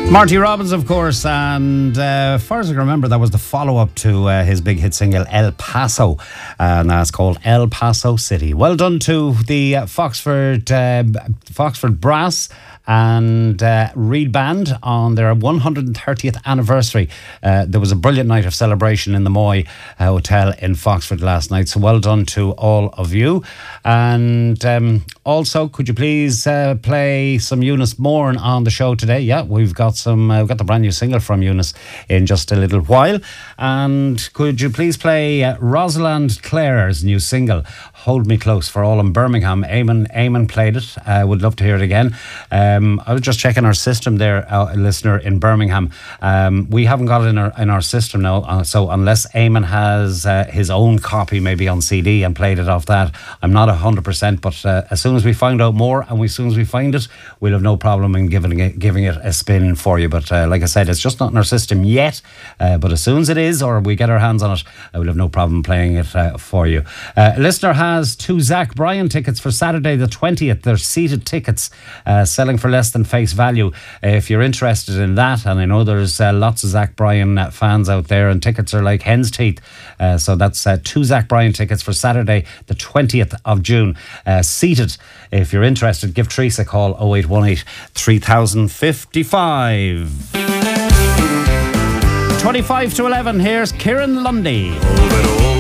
Marty Robbins, of course, and as far as I can remember, that was the follow-up to his big hit single El Paso, and that's called El Paso City. Well done to the Foxford Brass and Reed Band on their 130th anniversary. There was a brilliant night of celebration in the Moy Hotel in Foxford last night, so well done to all of you. And also, could you please play some Eunice Moore on the show today? Yeah, we've got the brand new single from Eunice in just a little while. And could you please play Rosalind Clare's new single, Hold Me Close, for all in Birmingham. Eamon played it. Would love to hear it again. I was just checking our system there, a listener in Birmingham. We haven't got it in our system now, so unless Eamon has his own copy maybe on CD and played it off that, I'm not 100%, but as soon as we find out more and as soon as we find it, we'll have no problem in giving it a spin for you. But like I said, it's just not in our system yet, but as soon as it is, or we get our hands on it, we'll have no problem playing it for you. A listener has 2 Zach Bryan tickets for Saturday the 20th. They're seated tickets, selling for less than face value. If you're interested in that, and I know there's lots of Zach Bryan fans out there, and tickets are like hen's teeth, so that's 2 Zach Bryan tickets for Saturday the 20th of June, seated. If you're interested, give Teresa a call, 0818 3055. 25 to 11, here's Kieran Lundy.